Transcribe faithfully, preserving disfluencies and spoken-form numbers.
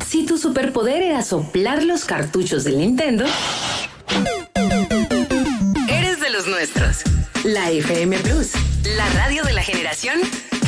Si tu superpoder era soplar los cartuchos del Nintendo, eres de los nuestros. La F M Plus, la radio de la generación